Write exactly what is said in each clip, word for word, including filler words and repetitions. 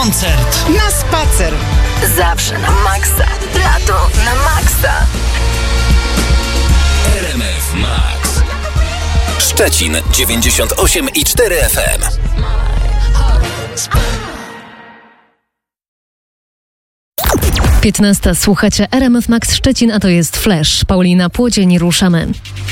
koncert, na spacer. Zawsze na maksa. Lato na maksa. R M F Max. Szczecin dziewięćdziesiąt osiem i cztery F M. piętnasta. Słuchacie R M F Max Szczecin, a to jest Flash. Paulina Płodzień, ruszamy.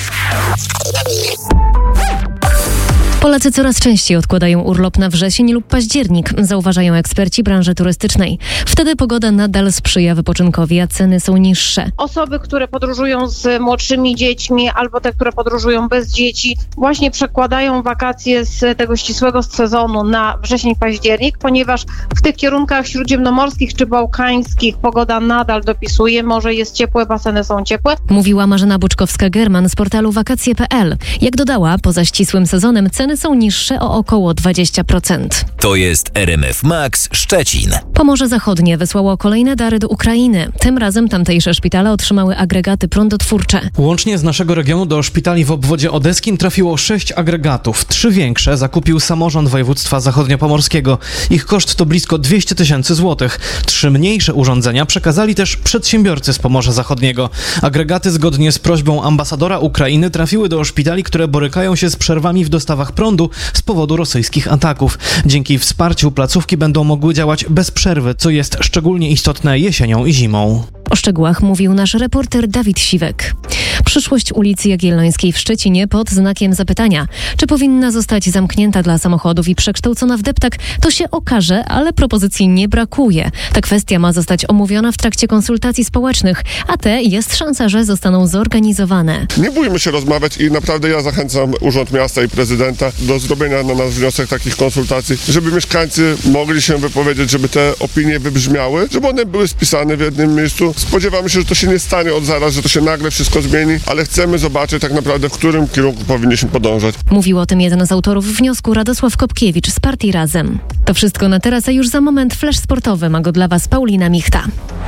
Polacy coraz częściej odkładają urlop na wrzesień lub październik, zauważają eksperci branży turystycznej. Wtedy pogoda nadal sprzyja wypoczynkowi, a ceny są niższe. Osoby, które podróżują z młodszymi dziećmi albo te, które podróżują bez dzieci, właśnie przekładają wakacje z tego ścisłego sezonu na wrzesień, październik, ponieważ w tych kierunkach śródziemnomorskich czy bałkańskich pogoda nadal dopisuje, morze jest ciepłe, baseny są ciepłe. Mówiła Marzena Buczkowska-German z portalu wakacje kropka p l. Jak dodała, poza ścisłym sezonem ceny są niższe o około dwadzieścia procent. To jest R M F Max Szczecin. Pomorze Zachodnie wysłało kolejne dary do Ukrainy. Tym razem tamtejsze szpitale otrzymały agregaty prądotwórcze. Łącznie z naszego regionu do szpitali w obwodzie odeskim trafiło sześć agregatów. Trzy większe zakupił samorząd województwa zachodniopomorskiego. Ich koszt to blisko dwieście tysięcy złotych. Trzy mniejsze urządzenia przekazali też przedsiębiorcy z Pomorza Zachodniego. Agregaty zgodnie z prośbą ambasadora Ukrainy trafiły do szpitali, które borykają się z przerwami w dostawach prądu z powodu rosyjskich ataków. Dzięki wsparciu placówki będą mogły działać bez przerwy, co jest szczególnie istotne jesienią i zimą. O szczegółach mówił nasz reporter Dawid Siwek. Przyszłość ulicy Jagiellońskiej w Szczecinie pod znakiem zapytania. Czy powinna zostać zamknięta dla samochodów i przekształcona w deptak, to się okaże, ale propozycji nie brakuje. Ta kwestia ma zostać omówiona w trakcie konsultacji społecznych, a te jest szansa, że zostaną zorganizowane. Nie bójmy się rozmawiać i naprawdę ja zachęcam Urząd Miasta i Prezydenta do zrobienia na nasz wniosek takich konsultacji, żeby mieszkańcy mogli się wypowiedzieć, żeby te opinie wybrzmiały, żeby one były spisane w jednym miejscu. Spodziewamy się, że to się nie stanie od zaraz, że to się nagle wszystko zmieni, ale chcemy zobaczyć tak naprawdę, w którym kierunku powinniśmy podążać. Mówił o tym jeden z autorów wniosku, Radosław Kopkiewicz z Partii Razem. To wszystko na teraz, a już za moment flash sportowy. Ma go dla Was Paulina Michta.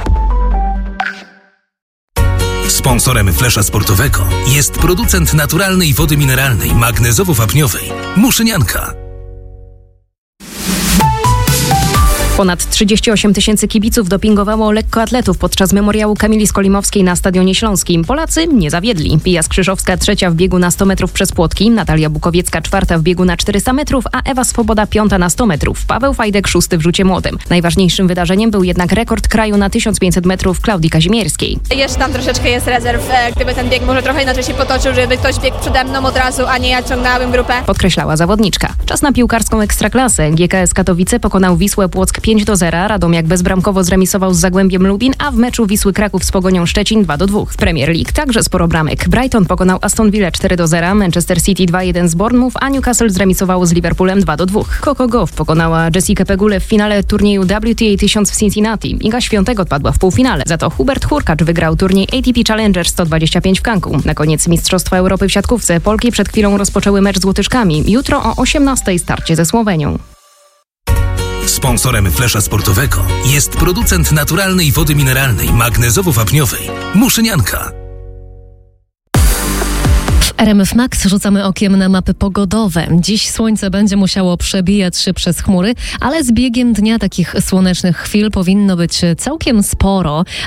Sponsorem Flesza Sportowego jest producent naturalnej wody mineralnej magnezowo-wapniowej Muszynianka. Ponad trzydzieści osiem tysięcy kibiców dopingowało lekkoatletów podczas memoriału Kamili Skolimowskiej na Stadionie Śląskim. Polacy nie zawiedli. Pia Skrzyżowska trzecia w biegu na sto metrów przez płotki, Natalia Bukowiecka czwarta w biegu na czterysta metrów, a Ewa Swoboda piąta na sto metrów. Paweł Fajdek szósty w rzucie młotym. Najważniejszym wydarzeniem był jednak rekord kraju na tysiąc pięćset metrów Klaudii Kazimierskiej. Jeszcze tam troszeczkę jest rezerw, gdyby ten bieg może trochę inaczej się potoczył, żeby ktoś biegł przede mną od razu, a nie ja ciągnęłabym grupę. Podkreślała zawodniczka. Czas na piłkarską ekstraklasę. G K S Katowice pokonał Wisłę Płock pięć do zera, Radomiak bezbramkowo zremisował z Zagłębiem Lubin, a w meczu Wisły Kraków z Pogonią Szczecin dwa do dwóch. W Premier League także sporo bramek. Brighton pokonał Aston Villa cztery do zera, Manchester City dwa jeden z Bournemouth, a Newcastle zremisowało z Liverpoolem dwa do dwóch. Coco Gauff pokonała Jessica Pegule w finale turnieju W T A tysiąc w Cincinnati. Iga Świątek odpadła w półfinale. Za to Hubert Hurkacz wygrał turniej A T P Challenger sto dwadzieścia pięć w Cancun. Na koniec Mistrzostwa Europy w siatkówce Polki przed chwilą rozpoczęły mecz z Łotyszkami. Jutro o osiemnastej starcie ze Słowenią. Sponsorem Flesza Sportowego jest producent naturalnej wody mineralnej magnezowo-wapniowej Muszynianka. W R M F Max rzucamy okiem na mapy pogodowe. Dziś słońce będzie musiało przebijać się przez chmury, ale z biegiem dnia takich słonecznych chwil powinno być całkiem sporo.